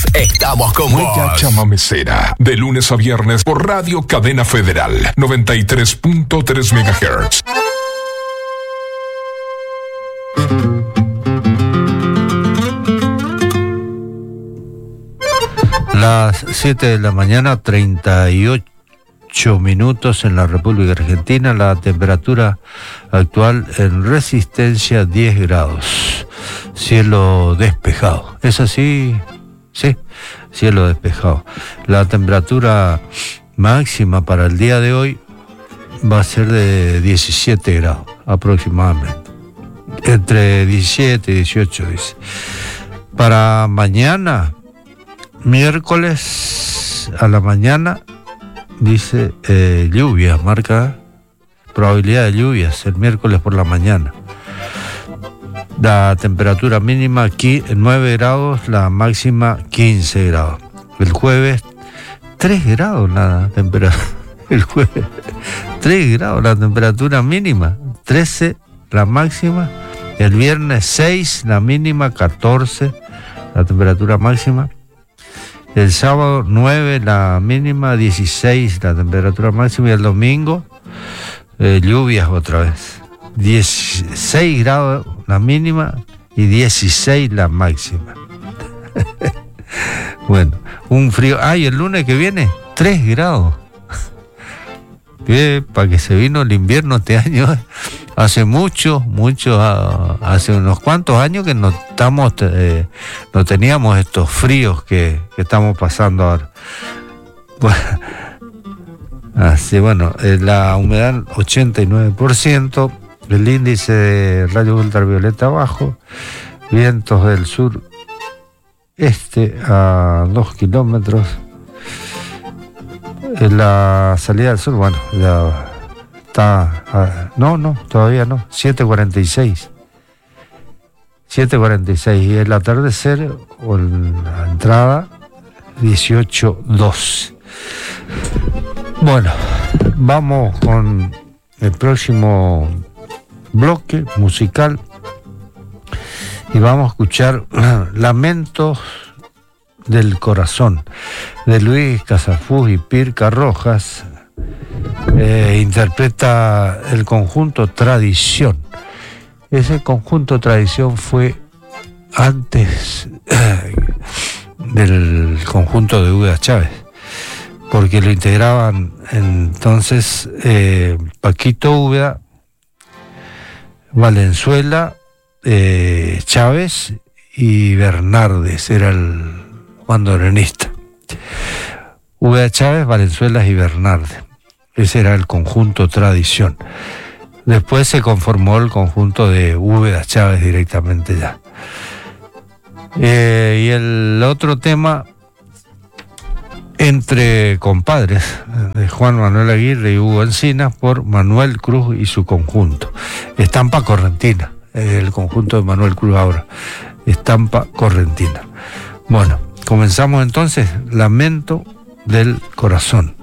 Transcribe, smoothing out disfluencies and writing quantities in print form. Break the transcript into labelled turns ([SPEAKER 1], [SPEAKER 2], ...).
[SPEAKER 1] estamos con
[SPEAKER 2] Huella
[SPEAKER 1] vos.
[SPEAKER 2] Chamamecera, de lunes a viernes por Radio Cadena Federal, 93.3 MHz.
[SPEAKER 3] Las 7 de la mañana, 38 minutos en la República Argentina. La temperatura actual en Resistencia 10 grados. Cielo despejado. ¿Es así? Sí, cielo despejado. La temperatura máxima para el día de hoy va a ser de 17 grados aproximadamente. Entre 17 y 18 dice. Para mañana, miércoles a la mañana, dice lluvias, marca probabilidad de lluvias el miércoles por la mañana. La temperatura mínima aquí 9 grados, la máxima 15 grados. El jueves 3 grados la temperatura. El jueves 3 grados la temperatura mínima, 13 la máxima. El viernes 6 la mínima, 14 la temperatura máxima. El sábado 9 la mínima, 16 la temperatura máxima. Y el domingo lluvias otra vez. 16 grados la mínima y 16 la máxima. Bueno, un frío. Y el lunes que viene 3 grados. Para que se vino el invierno este año. Hace hace unos cuantos años que no teníamos estos fríos que estamos pasando ahora. Bueno, la humedad 89%, el índice de rayos ultravioleta bajo, vientos del sur a 2 kilómetros. La salida del sur, bueno, ya está. Todavía no. 7:46. Y el atardecer o la entrada 18:12. Bueno, vamos con el próximo bloque musical y vamos a escuchar Lamentos del Corazón de Luis Casafús y Pirca Rojas. Interpreta el conjunto Tradición. Ese conjunto Tradición fue antes del conjunto de Úbeda Chávez, porque lo integraban entonces Paquito Úbeda, Valenzuela, Chávez y Bernardes, era el bandoneonista. Úbeda Chávez, Valenzuela y Bernardes. Ese era el conjunto Tradición. Después se conformó el conjunto de Úbeda Chávez directamente ya. Y el otro tema, Entre Compadres, de Juan Manuel Aguirre y Hugo Encinas, por Manuel Cruz y su conjunto. Estampa Correntina, el conjunto de Manuel Cruz ahora. Estampa Correntina. Bueno, comenzamos entonces, Lamento del Corazón.